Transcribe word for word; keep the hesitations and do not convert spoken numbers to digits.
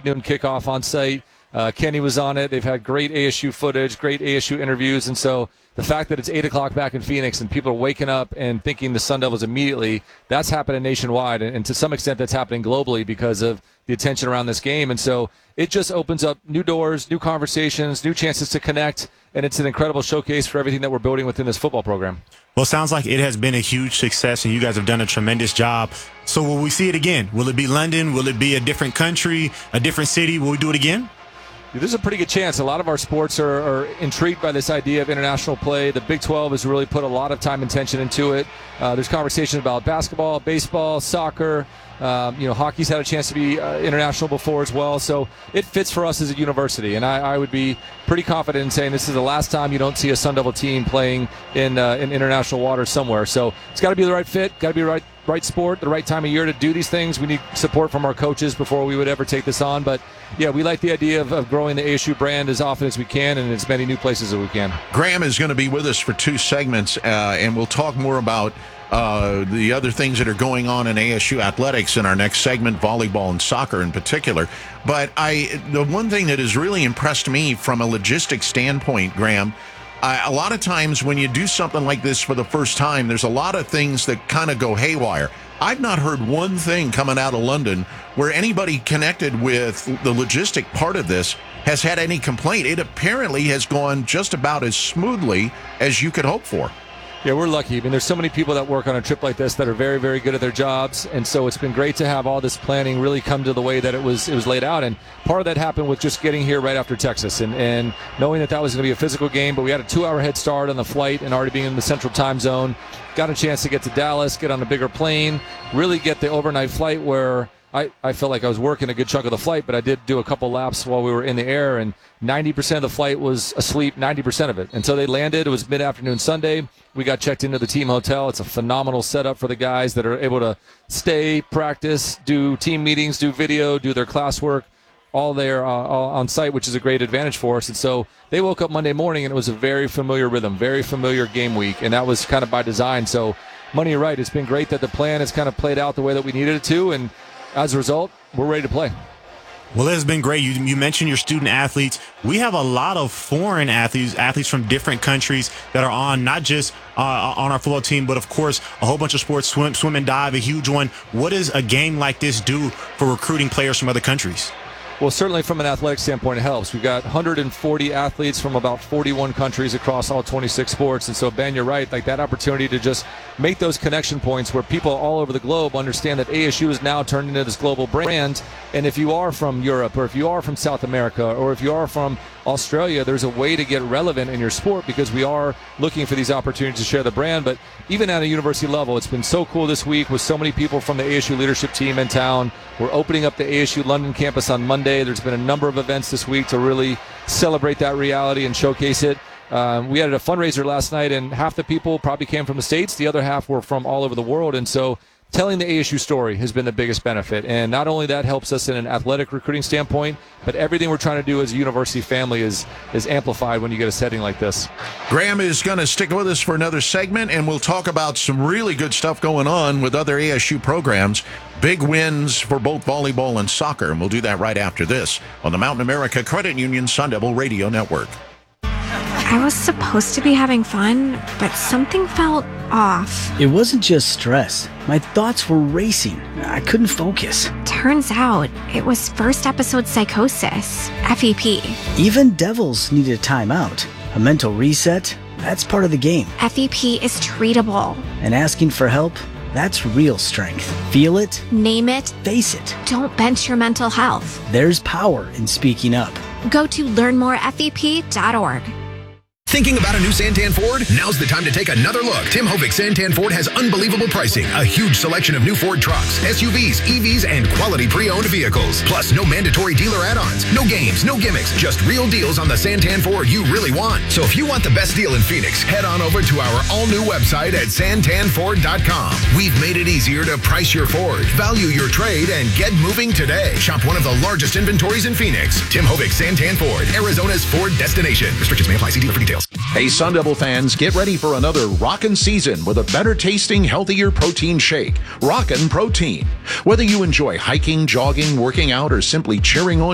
noon kickoff on site. Uh, Kenny was on it. They've had great A S U footage, great A S U interviews. And so the fact that it's eight o'clock back in Phoenix and people are waking up and thinking the Sun Devils immediately, that's happening nationwide. And, and to some extent, that's happening globally because of the attention around this game. And so it just opens up new doors, new conversations, new chances to connect. And it's an incredible showcase for everything that we're building within this football program. Well, it sounds like it has been a huge success, and you guys have done a tremendous job. So will we see it again? Will it be London? Will it be a different country, a different city? Will we do it again? There's a pretty good chance. A lot of our sports are, are intrigued by this idea of international play. The Big twelve has really put a lot of time and attention into it. Uh, there's conversations about basketball, baseball, soccer. Um, you know, hockey's had a chance to be uh, international before as well. So it fits for us as a university. And I, I would be pretty confident in saying this is the last time you don't see a Sun Devil team playing in, uh, in international waters somewhere. So it's got to be the right fit, got to be the right, right sport, the right time of year to do these things. We need support from our coaches before we would ever take this on. But, yeah, we like the idea of, of growing the A S U brand as often as we can and in as many new places as we can. Graham is going to be with us for two segments, uh, and we'll talk more about Uh, the other things that are going on in A S U athletics in our next segment, volleyball and soccer in particular. But I, the one thing that has really impressed me from a logistics standpoint, Graham, I, a lot of times when you do something like this for the first time, there's a lot of things that kind of go haywire. I've not heard one thing coming out of London where anybody connected with the logistic part of this has had any complaint. It apparently has gone just about as smoothly as you could hope for. Yeah, we're lucky. I mean, there's so many people that work on a trip like this that are very, very good at their jobs, and so it's been great to have all this planning really come to the way that it was it was laid out. And part of that happened with just getting here right after Texas and, and knowing that that was going to be a physical game, but we had a two-hour head start on the flight and already being in the central time zone. Got a chance to get to Dallas, get on a bigger plane, really get the overnight flight where I, I felt like I was working a good chunk of the flight, but I did do a couple laps while we were in the air, and ninety percent of the flight was asleep, ninety percent of it. Until they landed, it was mid-afternoon Sunday. We got checked into the team hotel. It's a phenomenal setup for the guys that are able to stay, practice, do team meetings, do video, do their classwork, all there uh, all on site, which is a great advantage for us. And so they woke up Monday morning, and it was a very familiar rhythm, very familiar game week, and that was kind of by design. So, Money, you're right. It's been great that the plan has kind of played out the way that we needed it to, and as a result, we're ready to play. Well, it's been great. You, you mentioned your student athletes. We have a lot of foreign athletes, athletes from different countries that are on, not just uh, on our football team, but of course, a whole bunch of sports, swim, swim and dive, a huge one. What does a game like this do for recruiting players from other countries? Well, certainly from an athletic standpoint, it helps. We've got one hundred forty athletes from about forty-one countries across all twenty-six sports. And so, Ben, you're right. Like that opportunity to just make those connection points where people all over the globe understand that A S U is now turned into this global brand. And if you are from Europe, or if you are from South America, or if you are from Australia, there's a way to get relevant in your sport because we are looking for these opportunities to share the brand. But even at a university level, it's been so cool this week with so many people from the A S U leadership team in town. We're opening up the A S U London campus on Monday. There's been a number of events this week to really celebrate that reality and showcase it. Um, we had a fundraiser last night, and half the people probably came from the States. The other half were from all over the world. And so telling the A S U story has been the biggest benefit. And not only that helps us in an athletic recruiting standpoint, but everything we're trying to do as a university family is is amplified when you get a setting like this. Graham is going to stick with us for another segment, and we'll talk about some really good stuff going on with other A S U programs. Big wins for both volleyball and soccer, and we'll do that right after this on the Mountain America Credit Union Sun Devil Radio Network. I was supposed to be having fun, but something felt off. It wasn't just stress. My thoughts were racing. I couldn't focus. Turns out it was first episode psychosis, F E P. Even devils need a timeout. A mental reset, that's part of the game. F E P is treatable. And asking for help, that's real strength. Feel it. Name it. Face it. Don't bench your mental health. There's power in speaking up. Go to learn more F E P dot org. Thinking about a new Santan Ford? Now's the time to take another look. Tim Hovick Santan Ford has unbelievable pricing, a huge selection of new Ford trucks, S U Vs, E Vs, and quality pre-owned vehicles. Plus, no mandatory dealer add-ons, no games, no gimmicks, just real deals on the Santan Ford you really want. So if you want the best deal in Phoenix, head on over to our all-new website at santan ford dot com. We've made it easier to price your Ford, value your trade, and get moving today. Shop one of the largest inventories in Phoenix. Tim Hovick Santan Ford, Arizona's Ford destination. Restrictions may apply. See dealer for details. Hey, Sun Devil fans, get ready for another rockin' season with a better tasting, healthier protein shake. Rockin' Protein. Whether you enjoy hiking, jogging, working out, or simply cheering on